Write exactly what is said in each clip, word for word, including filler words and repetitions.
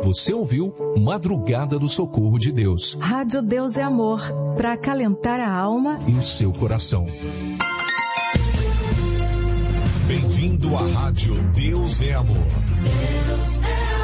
Você ouviu Madrugada do Socorro de Deus. Rádio Deus é Amor, para acalentar a alma e o seu coração. Bem-vindo à Rádio Deus é Amor. Deus é amor.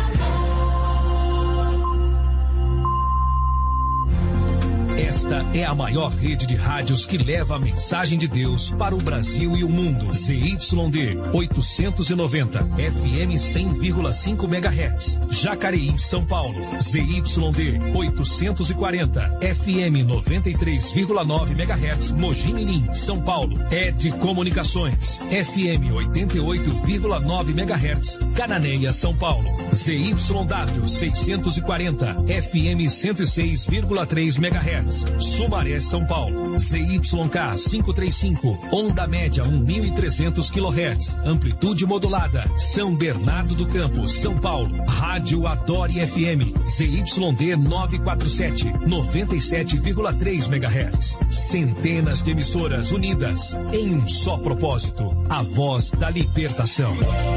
Esta é a maior rede de rádios que leva a mensagem de Deus para o Brasil e o mundo. Z Y D oitocentos e noventa, F M cem vírgula cinco megahertz. Jacareí, São Paulo. Z Y D oitocentos e quarenta, F M noventa e três vírgula nove megahertz. Mogi Mirim, São Paulo. Ed Comunicações, F M oitenta e oito vírgula nove megahertz. Cananéia, São Paulo. Z Y W seiscentos e quarenta, F M cento e seis vírgula três megahertz. Sumaré, São Paulo. Z Y K quinhentos e trinta e cinco, onda média mil e trezentos quilohertz, amplitude modulada. São Bernardo do Campo, São Paulo. Rádio Adore F M, Z Y D novecentos e quarenta e sete, noventa e sete vírgula três megahertz. Centenas de emissoras unidas em um só propósito, a voz da libertação.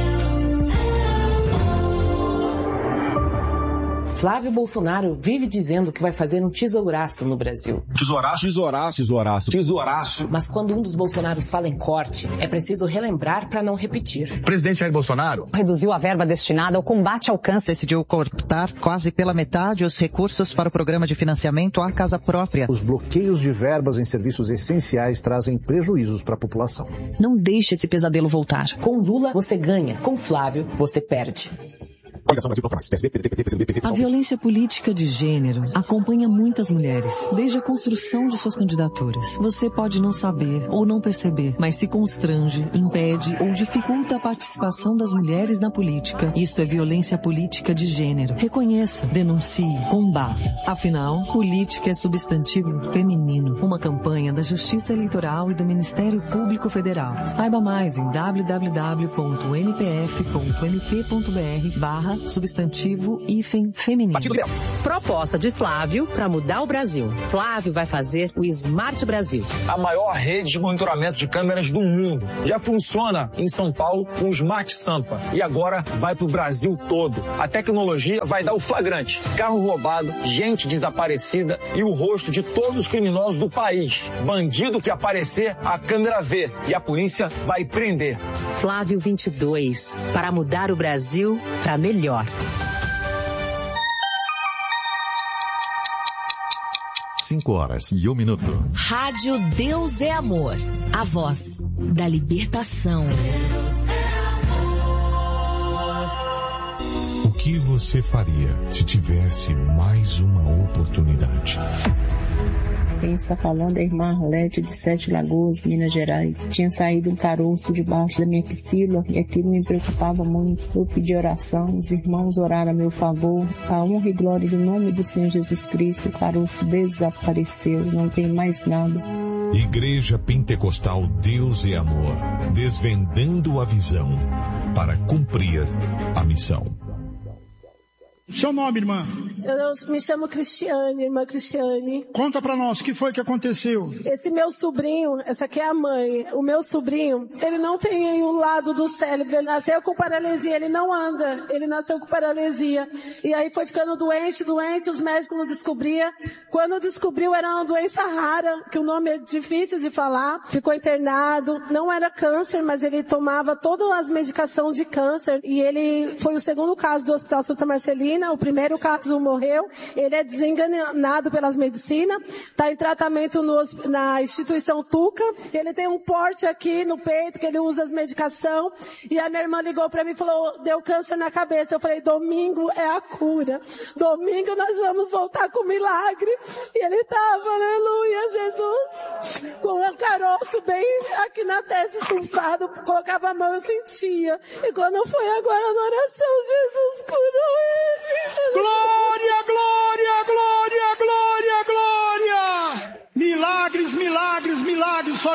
Flávio Bolsonaro vive dizendo que vai fazer um tesouraço no Brasil. Tesouraço? Tesouraço, tesouraço, tesouraço. Mas quando um dos Bolsonaros fala em corte, é preciso relembrar para não repetir. O presidente Jair Bolsonaro reduziu a verba destinada ao combate ao câncer. Decidiu cortar quase pela metade os recursos para o programa de financiamento à casa própria. Os bloqueios de verbas em serviços essenciais trazem prejuízos para a população. Não deixe esse pesadelo voltar. Com Lula, você ganha. Com Flávio, você perde. A violência política de gênero acompanha muitas mulheres, desde a construção de suas candidaturas. Você pode não saber ou não perceber, mas se constrange, impede ou dificulta a participação das mulheres na política. Isso é violência política de gênero. Reconheça, denuncie, combata. Afinal, política é substantivo feminino. Uma campanha da Justiça Eleitoral e do Ministério Público Federal. Saiba mais em w w w ponto m p f ponto m p ponto b r barra substantivo hífen feminino. Proposta de Flávio para mudar o Brasil. Flávio vai fazer o Smart Brasil. A maior rede de monitoramento de câmeras do mundo. Já funciona em São Paulo com o Smart Sampa. E agora vai para o Brasil todo. A tecnologia vai dar o flagrante. Carro roubado, gente desaparecida e o rosto de todos os criminosos do país. Bandido que aparecer, a câmera vê. E a polícia vai prender. Flávio vinte e dois. Para mudar o Brasil para melhor. Cinco horas e um minuto. Rádio Deus é Amor, a voz da libertação. O que você faria se tivesse mais uma oportunidade? Quem está falando é a irmã Arlete de Sete Lagoas, Minas Gerais. Tinha saído um caroço debaixo da minha axila e aquilo me preocupava muito. Eu pedi oração, os irmãos oraram a meu favor. A honra e glória do nome do Senhor Jesus Cristo, o caroço desapareceu, não tem mais nada. Igreja Pentecostal Deus é Amor, desvendando a visão para cumprir a missão. Seu nome, irmã? Eu me chamo Cristiane, irmã Cristiane. Conta pra nós, o que foi que aconteceu? Esse meu sobrinho, essa aqui é a mãe, o meu sobrinho, ele não tem um lado do cérebro, ele nasceu com paralisia, ele não anda, ele nasceu com paralisia. E aí foi ficando doente, doente, os médicos não descobriam. Quando descobriu era uma doença rara, que o nome é difícil de falar, ficou internado, não era câncer, mas ele tomava todas as medicações de câncer. E ele foi o segundo caso do Hospital Santa Marcelina. O primeiro caso morreu, ele é desenganado pelas medicinas, está em tratamento no, na instituição Tuca, ele tem um porte aqui no peito, que ele usa as medicações, e a minha irmã ligou para mim e falou, deu câncer na cabeça. Eu falei, domingo é a cura, domingo nós vamos voltar com milagre. E ele estava, aleluia, Jesus, com um caroço bem aqui na testa, estufado, colocava a mão, eu sentia, e quando foi agora na oração, Jesus curou ele. Glória, glória, glória, glória, glória! Milagres, milagres, milagres, só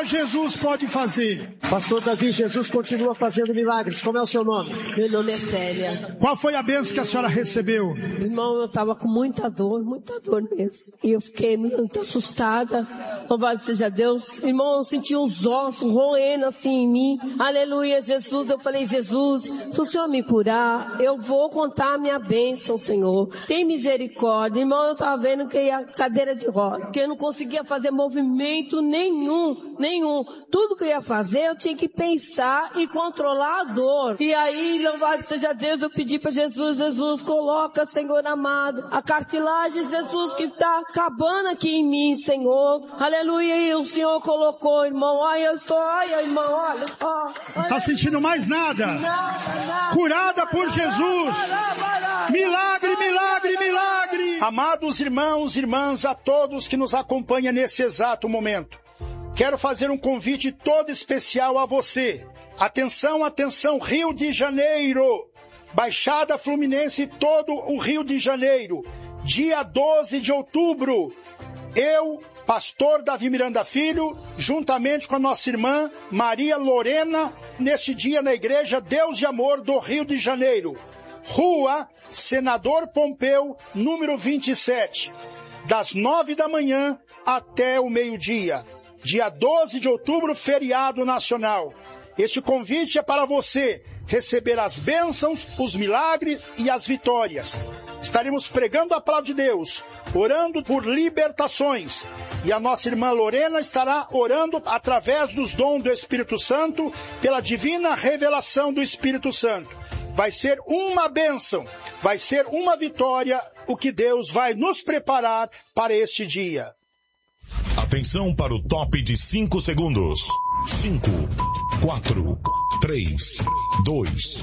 Jesus pode fazer? Pastor Davi, Jesus continua fazendo milagres. Como é o seu nome? Meu nome é Célia. Qual foi a bênção que a senhora recebeu? Irmão, eu estava com muita dor, muita dor mesmo. E eu fiquei muito assustada. Louvado seja Deus. Irmão, eu senti os ossos roendo assim em mim. Aleluia, Jesus. Eu falei, Jesus, se o Senhor me curar, eu vou contar a minha bênção, Senhor. Tem misericórdia. Irmão, eu estava vendo que ia cadeira de roda, que eu não conseguia fazer movimento nenhum, nenhum. Tudo que eu ia fazer, eu tinha que pensar e controlar a dor. E aí, louvado seja Deus, eu pedi para Jesus, Jesus, coloca, Senhor amado, a cartilagem, Jesus, que está acabando aqui em mim, Senhor. Aleluia, e o Senhor colocou, irmão. Olha, eu estou, olha, irmão, olha. Ó, não está sentindo mais nada? Nada, nada. Curada por Jesus. Milagre, milagre, milagre. Amados irmãos e irmãs, a todos que nos acompanham nesse exato momento, quero fazer um convite todo especial a você. Atenção, atenção, Rio de Janeiro, Baixada Fluminense e todo o Rio de Janeiro, dia doze de outubro, eu, pastor Davi Miranda Filho, juntamente com a nossa irmã Maria Lorena, neste dia na Igreja Deus de Amor do Rio de Janeiro, Rua Senador Pompeu, número vinte e sete, das nove da manhã até o meio-dia. Dia doze de outubro, feriado nacional. Este convite é para você receber as bênçãos, os milagres e as vitórias. Estaremos pregando a palavra de Deus, orando por libertações. E a nossa irmã Lorena estará orando através dos dons do Espírito Santo, pela divina revelação do Espírito Santo. Vai ser uma bênção, vai ser uma vitória, o que Deus vai nos preparar para este dia. Atenção para o top de cinco segundos. cinco, quatro, três, dois,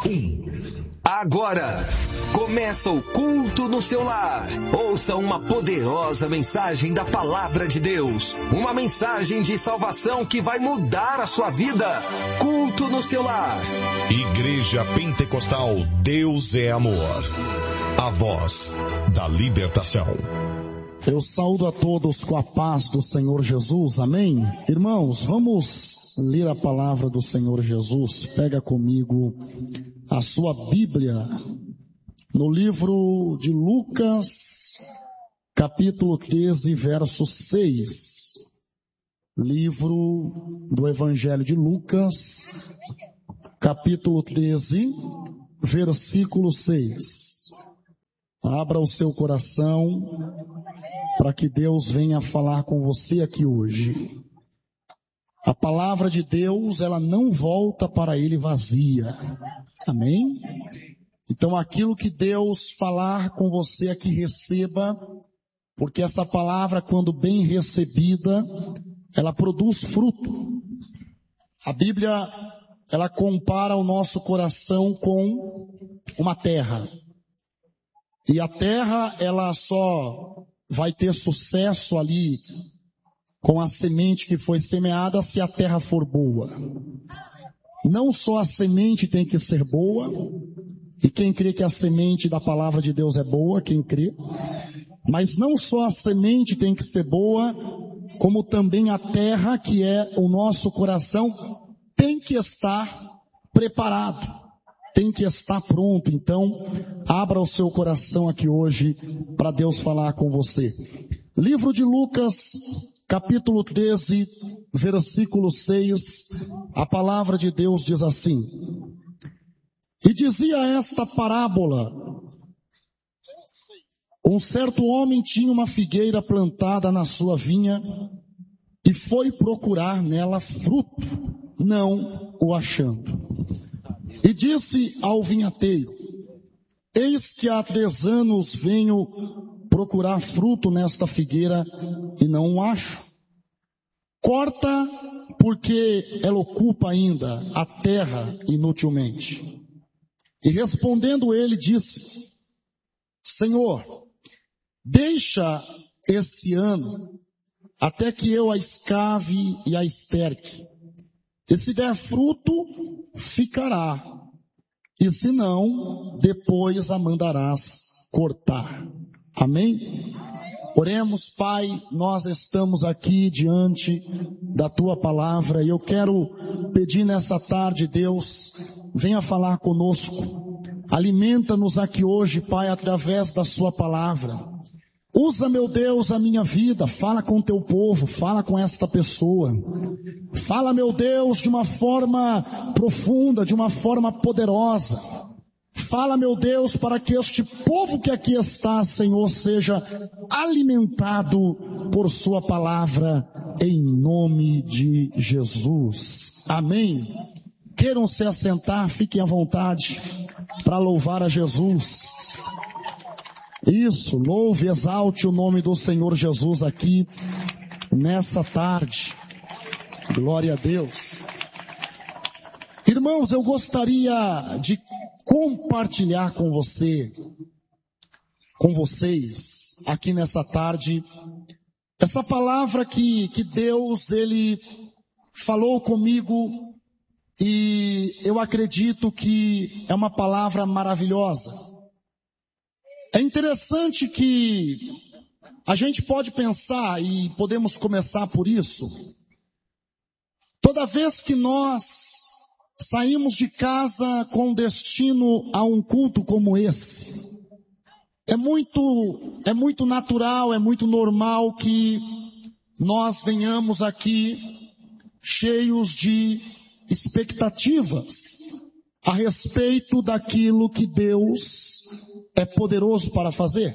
um. Agora, começa o culto no seu lar. Ouça uma poderosa mensagem da Palavra de Deus. Uma mensagem de salvação que vai mudar a sua vida. Culto no seu lar. Igreja Pentecostal Deus é Amor. A voz da libertação. Eu saúdo a todos com a paz do Senhor Jesus, amém? Irmãos, vamos ler a palavra do Senhor Jesus. Pega comigo a sua Bíblia no livro de Lucas, capítulo treze, verso seis. Livro do Evangelho de Lucas, capítulo treze, versículo seis. Abra o seu coração para que Deus venha falar com você aqui hoje. A palavra de Deus, ela não volta para ele vazia. Amém? Então aquilo que Deus falar com você aqui, receba, porque essa palavra, quando bem recebida, ela produz fruto. A Bíblia, ela compara o nosso coração com uma terra. E a terra, ela só vai ter sucesso ali com a semente que foi semeada se a terra for boa. Não só a semente tem que ser boa, e quem crê que a semente da palavra de Deus é boa, quem crê, mas não só a semente tem que ser boa, como também a terra, que é o nosso coração, tem que estar preparado, tem que estar pronto. Então, abra o seu coração aqui hoje para Deus falar com você. Livro de Lucas, capítulo treze, versículo seis, a palavra de Deus diz assim: e dizia esta parábola: um certo homem tinha uma figueira plantada na sua vinha e foi procurar nela fruto, não o achando. E disse ao vinhateiro: eis que há três anos venho procurar fruto nesta figueira e não o acho. Corta, porque ela ocupa ainda a terra inutilmente. E respondendo ele, disse: Senhor, deixa esse ano até que eu a escave e a esterque. E se der fruto, ficará. E se não, depois a mandarás cortar. Amém? Oremos, Pai, nós estamos aqui diante da Tua palavra e eu quero pedir nessa tarde, Deus, venha falar conosco. Alimenta-nos aqui hoje, Pai, através da Sua palavra. Usa, meu Deus, a minha vida, fala com o Teu povo, fala com esta pessoa. Fala, meu Deus, de uma forma profunda, de uma forma poderosa. Fala, meu Deus, para que este povo que aqui está, Senhor, seja alimentado por Sua palavra, em nome de Jesus. Amém. Queiram se assentar, fiquem à vontade para louvar a Jesus. Isso, louve, exalte o nome do Senhor Jesus aqui nessa tarde. Glória a Deus. Irmãos, eu gostaria de compartilhar com você, com vocês, aqui nessa tarde, essa palavra que, que Deus, Ele falou comigo e eu acredito que é uma palavra maravilhosa. É interessante que a gente pode pensar, e podemos começar por isso, toda vez que nós saímos de casa com destino a um culto como esse, é muito, é muito natural, é muito normal que nós venhamos aqui cheios de expectativas a respeito daquilo que Deus é poderoso para fazer.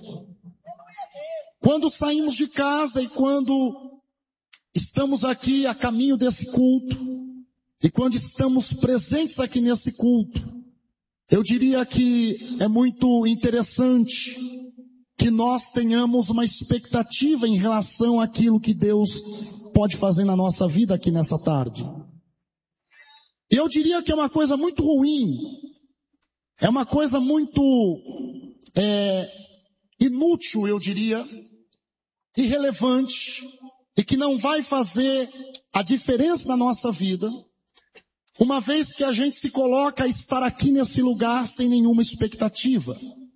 Quando saímos de casa e quando estamos aqui a caminho desse culto, e quando estamos presentes aqui nesse culto, eu diria que é muito interessante que nós tenhamos uma expectativa em relação àquilo que Deus pode fazer na nossa vida aqui nessa tarde. E eu diria que é uma coisa muito ruim, é uma coisa muito é, inútil, eu diria, irrelevante, e que não vai fazer a diferença na nossa vida, uma vez que a gente se coloca a estar aqui nesse lugar sem nenhuma expectativa.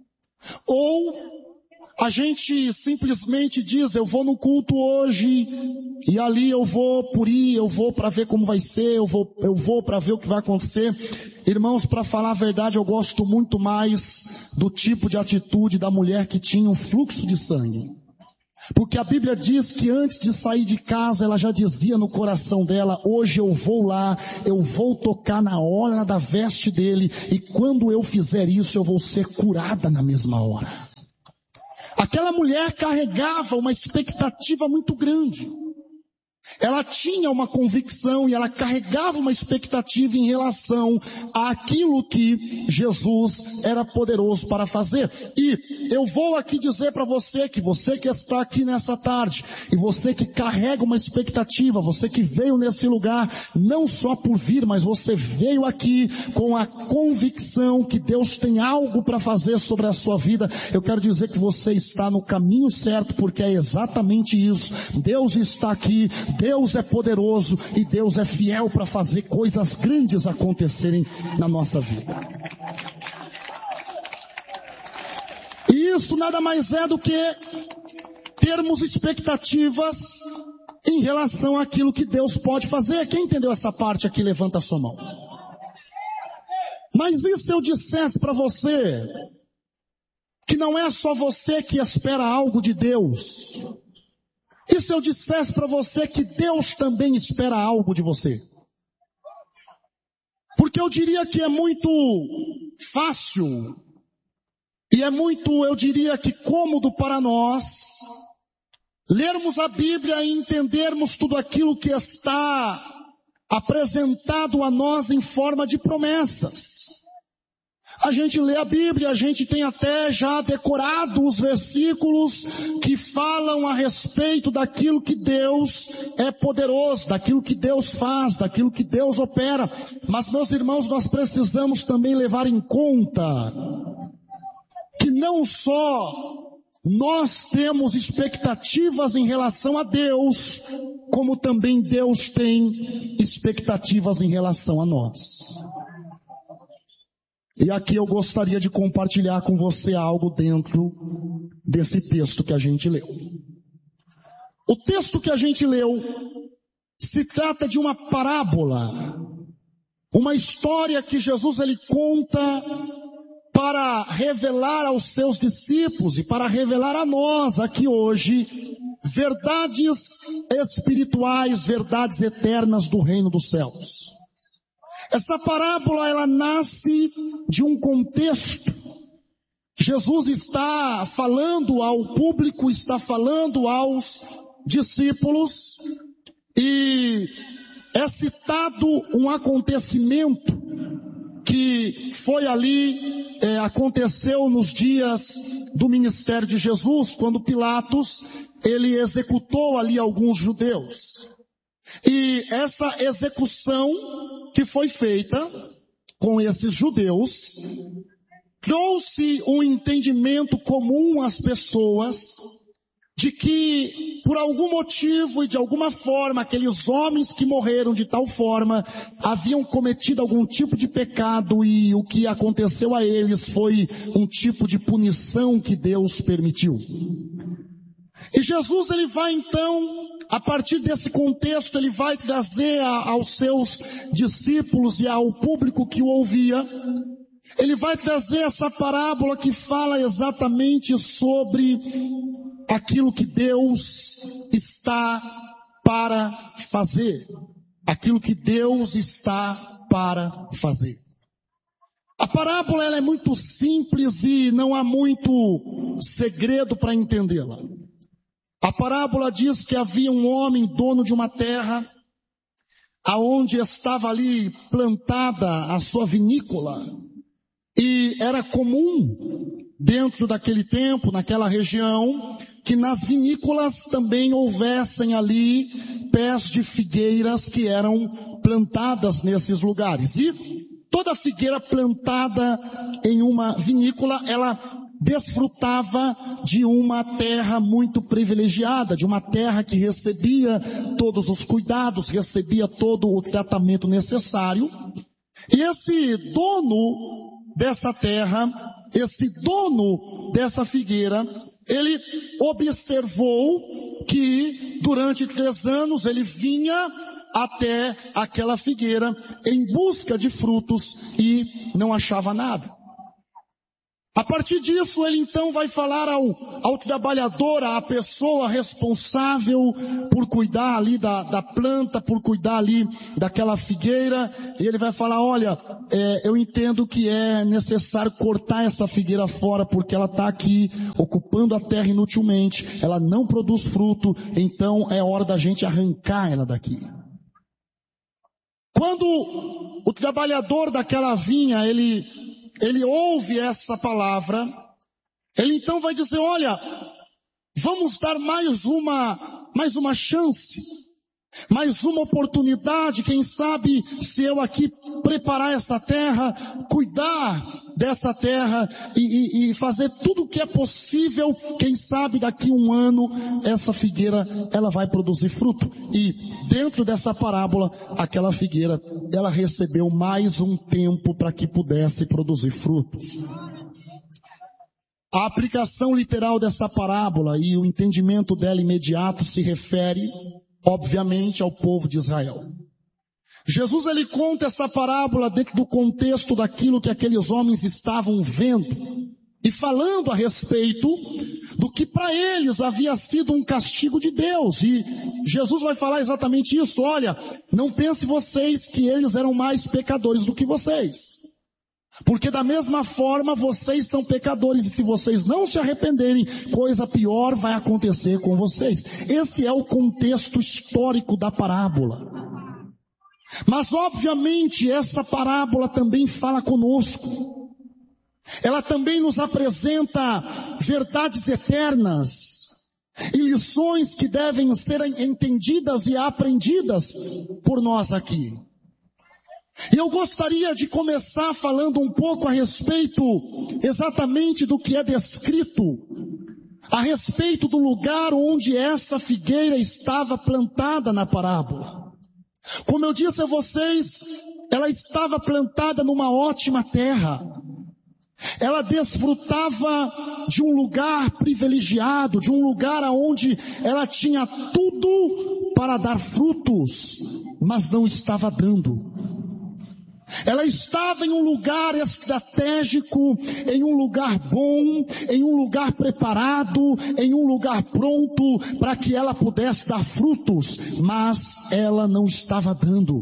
Ou a gente simplesmente diz, eu vou no culto hoje, e ali eu vou por ir, eu vou para ver como vai ser, eu vou, eu vou para ver o que vai acontecer. Irmãos, para falar a verdade, eu gosto muito mais do tipo de atitude da mulher que tinha um fluxo de sangue. Porque a Bíblia diz que antes de sair de casa, ela já dizia no coração dela, hoje eu vou lá, eu vou tocar na orla da veste dele, e quando eu fizer isso, eu vou ser curada na mesma hora. Aquela mulher carregava uma expectativa muito grande. Ela tinha uma convicção e ela carregava uma expectativa em relação àquilo que Jesus era poderoso para fazer. E eu vou aqui dizer para você que você que está aqui nessa tarde, e você que carrega uma expectativa, você que veio nesse lugar, não só por vir, mas você veio aqui com a convicção que Deus tem algo para fazer sobre a sua vida, eu quero dizer que você está no caminho certo, porque é exatamente isso. Deus está aqui, Deus é poderoso e Deus é fiel para fazer coisas grandes acontecerem na nossa vida. E isso nada mais é do que termos expectativas em relação àquilo que Deus pode fazer. Quem entendeu essa parte aqui, levanta a sua mão. Mas e se eu dissesse para você que não é só você que espera algo de Deus? E se eu dissesse para você que Deus também espera algo de você? Porque eu diria que é muito fácil e é muito, eu diria que cômodo para nós lermos a Bíblia e entendermos tudo aquilo que está apresentado a nós em forma de promessas. A gente lê a Bíblia, a gente tem até já decorado os versículos que falam a respeito daquilo que Deus é poderoso, daquilo que Deus faz, daquilo que Deus opera. Mas, meus irmãos, nós precisamos também levar em conta que não só nós temos expectativas em relação a Deus, como também Deus tem expectativas em relação a nós. E aqui eu gostaria de compartilhar com você algo dentro desse texto que a gente leu. O texto que a gente leu se trata de uma parábola, uma história que Jesus ele conta para revelar aos seus discípulos e para revelar a nós aqui hoje verdades espirituais, verdades eternas do reino dos céus. Essa parábola ela nasce de um contexto. Jesus está falando ao público, está falando aos discípulos e é citado um acontecimento que foi ali, é, aconteceu nos dias do ministério de Jesus, quando Pilatos, ele executou ali alguns judeus. E essa execução que foi feita com esses judeus, trouxe um entendimento comum às pessoas de que, por algum motivo e de alguma forma, aqueles homens que morreram de tal forma, haviam cometido algum tipo de pecado e o que aconteceu a eles foi um tipo de punição que Deus permitiu. E Jesus, ele vai então, a partir desse contexto, ele vai trazer a, aos seus discípulos e ao público que o ouvia, ele vai trazer essa parábola que fala exatamente sobre aquilo que Deus está para fazer. Aquilo que Deus está para fazer. A parábola ela é muito simples e não há muito segredo para entendê-la. A parábola diz que havia um homem dono de uma terra, aonde estava ali plantada a sua vinícola. E era comum, dentro daquele tempo, naquela região, que nas vinícolas também houvessem ali pés de figueiras que eram plantadas nesses lugares. E toda figueira plantada em uma vinícola, ela desfrutava de uma terra muito privilegiada, de uma terra que recebia todos os cuidados, recebia todo o tratamento necessário. E esse dono dessa terra, esse dono dessa figueira, ele observou que durante três anos ele vinha até aquela figueira em busca de frutos e não achava nada. A partir disso, ele então vai falar ao, ao trabalhador, à pessoa responsável por cuidar ali da, da planta, por cuidar ali daquela figueira, e ele vai falar, olha, é, eu entendo que é necessário cortar essa figueira fora, porque ela está aqui ocupando a terra inutilmente, ela não produz fruto, então é hora da gente arrancar ela daqui. Quando o trabalhador daquela vinha, ele... ele ouve essa palavra, ele então vai dizer, olha, vamos dar mais uma, mais uma chance, mais uma oportunidade, quem sabe se eu aqui preparar essa terra, cuidar dessa terra e, e, e fazer tudo o que é possível, quem sabe daqui a um ano essa figueira ela vai produzir fruto. E dentro dessa parábola, aquela figueira, ela recebeu mais um tempo para que pudesse produzir frutos. A aplicação literal dessa parábola e o entendimento dela imediato se refere, obviamente, ao povo de Israel. Jesus, ele conta essa parábola dentro do contexto daquilo que aqueles homens estavam vendo e falando a respeito do que para eles havia sido um castigo de Deus. E Jesus vai falar exatamente isso. Olha, não pense vocês que eles eram mais pecadores do que vocês. Porque da mesma forma vocês são pecadores e se vocês não se arrependerem, coisa pior vai acontecer com vocês. Esse é o contexto histórico da parábola. Mas obviamente essa parábola também fala conosco. Ela também nos apresenta verdades eternas e lições que devem ser entendidas e aprendidas por nós aqui. E eu gostaria de começar falando um pouco a respeito exatamente do que é descrito, a respeito do lugar onde essa figueira estava plantada na parábola. Como eu disse a vocês, ela estava plantada numa ótima terra. Ela desfrutava de um lugar privilegiado, de um lugar onde ela tinha tudo para dar frutos, mas não estava dando. Ela estava em um lugar estratégico, em um lugar bom, em um lugar preparado, em um lugar pronto para que ela pudesse dar frutos, mas ela não estava dando.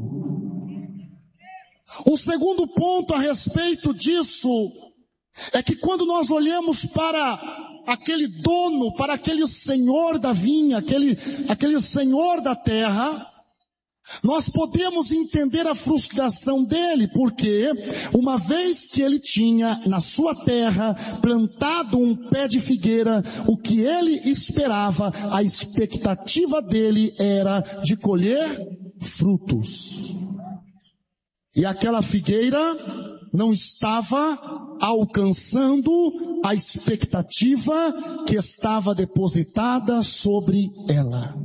Um segundo ponto a respeito disso é que quando nós olhamos para aquele dono, para aquele senhor da vinha, aquele, aquele senhor da terra, nós podemos entender a frustração dele, porque uma vez que ele tinha na sua terra plantado um pé de figueira, o que ele esperava, a expectativa dele era de colher frutos. E aquela figueira não estava alcançando a expectativa que estava depositada sobre ela.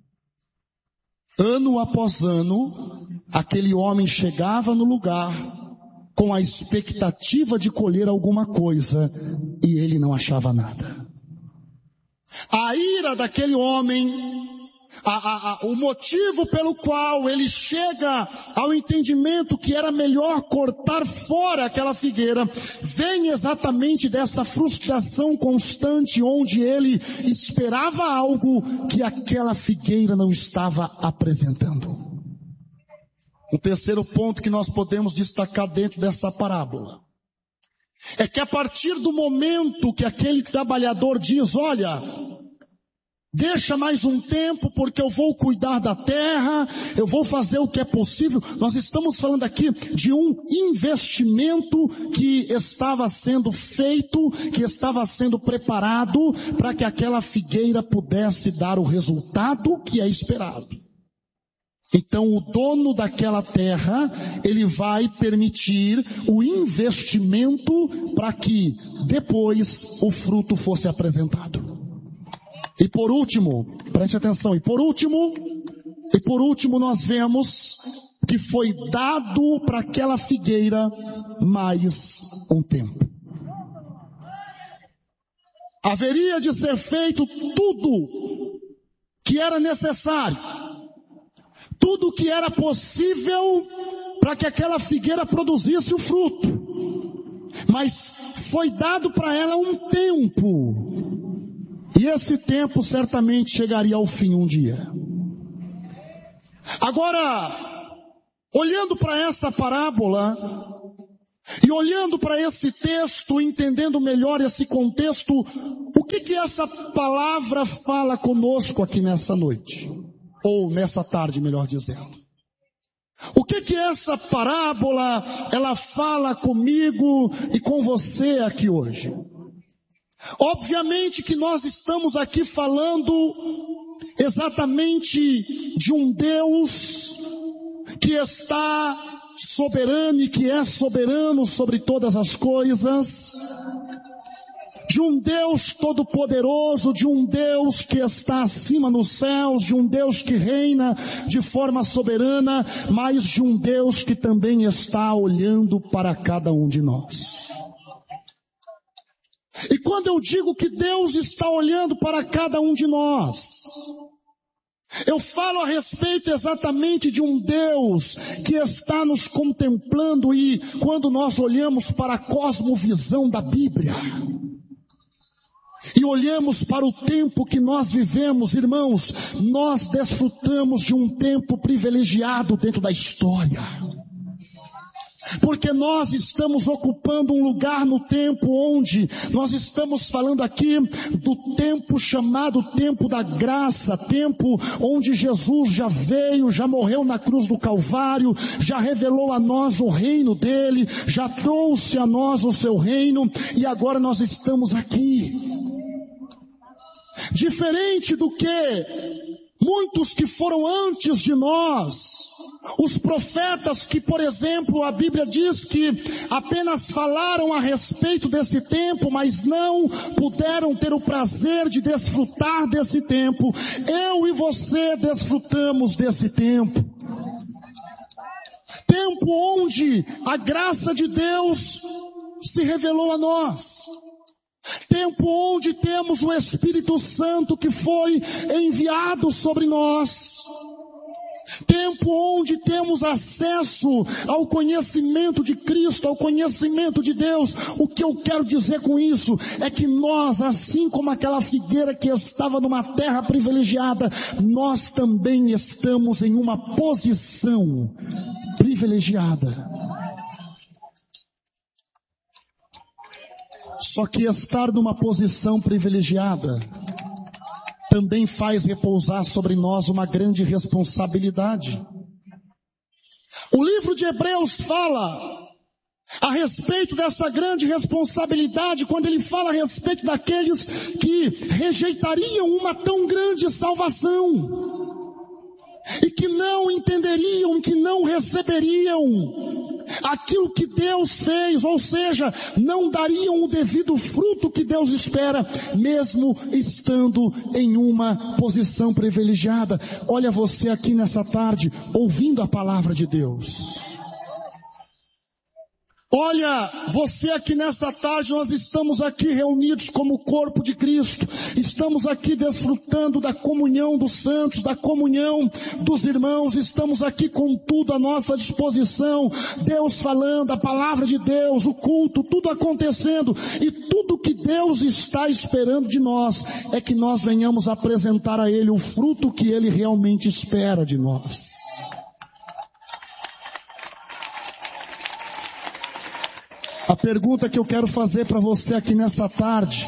Ano após ano, aquele homem chegava no lugar com a expectativa de colher alguma coisa e ele não achava nada. A ira daquele homem, a, a, a, o motivo pelo qual ele chega ao entendimento que era melhor cortar fora aquela figueira, vem exatamente dessa frustração constante onde ele esperava algo que aquela figueira não estava apresentando. O terceiro ponto que nós podemos destacar dentro dessa parábola é que a partir do momento que aquele trabalhador diz, olha, deixa mais um tempo porque eu vou cuidar da terra, eu vou fazer o que é possível. Nós estamos falando aqui de um investimento que estava sendo feito, que estava sendo preparado para que aquela figueira pudesse dar o resultado que é esperado. Então o dono daquela terra, ele vai permitir o investimento para que depois o fruto fosse apresentado. E por último, preste atenção, e por último, e por último nós vemos que foi dado para aquela figueira mais um tempo. Haveria de ser feito tudo que era necessário, tudo que era possível para que aquela figueira produzisse o fruto. Mas foi dado para ela um tempo. E esse tempo certamente chegaria ao fim um dia. Agora, olhando para essa parábola, e olhando para esse texto, entendendo melhor esse contexto, o que que essa palavra fala conosco aqui nessa noite? Ou nessa tarde, melhor dizendo. O que que essa parábola, ela fala comigo e com você aqui hoje? Obviamente que nós estamos aqui falando exatamente de um Deus que está soberano e que é soberano sobre todas as coisas, de um Deus todo-poderoso, de um Deus que está acima nos céus, de um Deus que reina de forma soberana, mas de um Deus que também está olhando para cada um de nós. E quando eu digo que Deus está olhando para cada um de nós, eu falo a respeito exatamente de um Deus que está nos contemplando e quando nós olhamos para a cosmovisão da Bíblia, e olhamos para o tempo que nós vivemos, irmãos, nós desfrutamos de um tempo privilegiado dentro da história. Porque nós estamos ocupando um lugar no tempo onde nós estamos falando aqui do tempo chamado tempo da graça, tempo onde Jesus já veio, já morreu na cruz do Calvário, já revelou a nós o reino dele, já trouxe a nós o seu reino e agora nós estamos aqui. Diferente do que muitos que foram antes de nós, os profetas que, por exemplo, a Bíblia diz que apenas falaram a respeito desse tempo, mas não puderam ter o prazer de desfrutar desse tempo. Eu e você desfrutamos desse tempo. Tempo onde a graça de Deus se revelou a nós. Tempo onde temos o Espírito Santo que foi enviado sobre nós. Tempo onde temos acesso ao conhecimento de Cristo, ao conhecimento de Deus. O que eu quero dizer com isso é que nós, assim como aquela figueira que estava numa terra privilegiada, nós também estamos em uma posição privilegiada. Só que estar numa posição privilegiada também faz repousar sobre nós uma grande responsabilidade. O livro de Hebreus fala a respeito dessa grande responsabilidade quando ele fala a respeito daqueles que rejeitariam uma tão grande salvação e que não entenderiam, que não receberiam aquilo que Deus fez, ou seja, não dariam o devido fruto que Deus espera, mesmo estando em uma posição privilegiada. Olha você aqui nessa tarde, ouvindo a palavra de Deus. Olha, você aqui nessa tarde, nós estamos aqui reunidos como corpo de Cristo, estamos aqui desfrutando da comunhão dos santos, da comunhão dos irmãos, estamos aqui com tudo à nossa disposição, Deus falando, a palavra de Deus, o culto, tudo acontecendo, e tudo que Deus está esperando de nós é que nós venhamos apresentar a Ele o fruto que Ele realmente espera de nós. A pergunta que eu quero fazer para você aqui nessa tarde: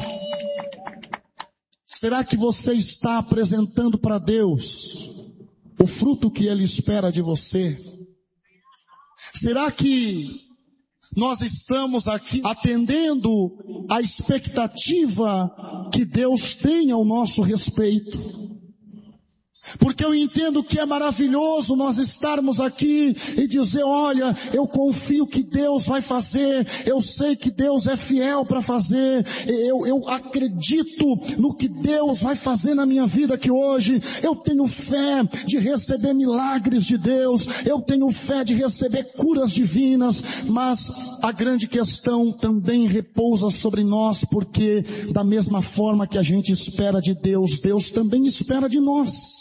será que você está apresentando para Deus o fruto que Ele espera de você? Será que nós estamos aqui atendendo a expectativa que Deus tem ao nosso respeito? Porque eu entendo que é maravilhoso nós estarmos aqui e dizer, olha, eu confio que Deus vai fazer, eu sei que Deus é fiel para fazer, eu, eu acredito no que Deus vai fazer na minha vida aqui hoje, eu tenho fé de receber milagres de Deus, eu tenho fé de receber curas divinas, mas a grande questão também repousa sobre nós, porque da mesma forma que a gente espera de Deus, Deus também espera de nós.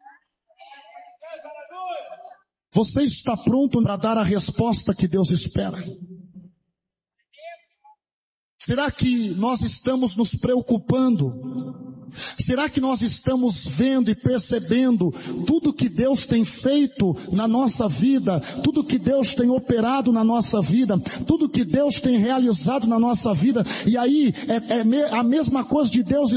Você está pronto para dar a resposta que Deus espera? Será que nós estamos nos preocupando? Será que nós estamos vendo e percebendo tudo que Deus tem feito na nossa vida, tudo que Deus tem operado na nossa vida, tudo que Deus tem realizado na nossa vida, e aí é, é a mesma coisa de Deus